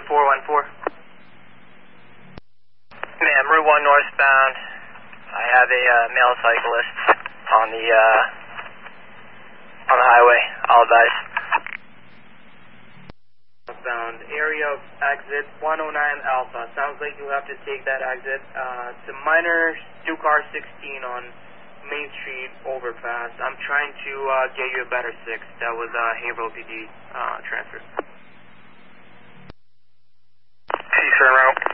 Route 414. Ma'am, Route 1 northbound. I have a male cyclist on the highway. I'll advise. Northbound, area of exit 109 Alpha. Sounds like you'll have to take that exit. It's a minor 2-car 16 on Main Street overpass. I'm trying to get you a better 6. That was Haverhill PD transfer. Cease en route.